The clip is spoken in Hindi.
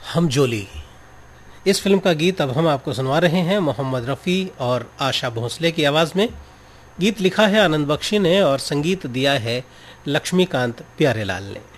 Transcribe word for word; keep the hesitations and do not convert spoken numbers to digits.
हम जोली। इस फिल्म का गीत अब हम आपको सुनवा रहे हैं मोहम्मद रफ़ी और आशा भोसले की आवाज़ में। गीत लिखा है आनंद बख्शी ने और संगीत दिया है लक्ष्मीकांत प्यारेलाल ने।